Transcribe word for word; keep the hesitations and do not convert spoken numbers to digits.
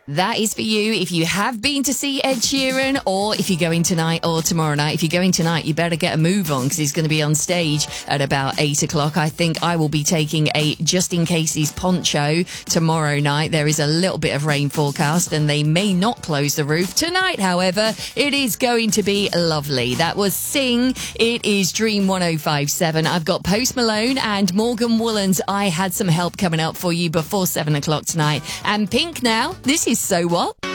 That is for you if you have been to see Ed Sheeran, or if you're going tonight or tomorrow night. If you're going tonight, you better get a move on, because he's going to be on stage at about eight o'clock. I think I will be taking a Just In Casey's poncho tomorrow night. There is a little bit of rain forecast and they may not close the roof. Tonight, however, it is going to be lovely. That was Sing. It is Dream one oh five seven. I've got Post Malone and Morgan Wallen's I Had Some Help coming up for you before seven o'clock tonight. And Pink now. This is So What?